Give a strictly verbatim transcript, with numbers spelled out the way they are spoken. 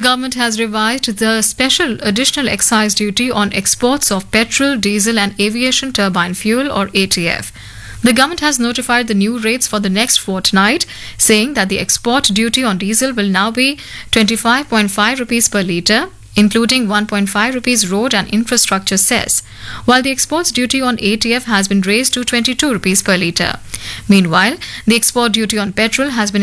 government has revised the special additional excise duty on exports of petrol, diesel and aviation turbine fuel or A T F. The government has notified the new rates for the next fortnight, saying that the export duty on diesel will now be twenty-five point five rupees per litre, including one point five rupees road and infrastructure cess, while the exports duty on A T F has been raised to twenty-two rupees per litre. Meanwhile, the export duty on petrol has been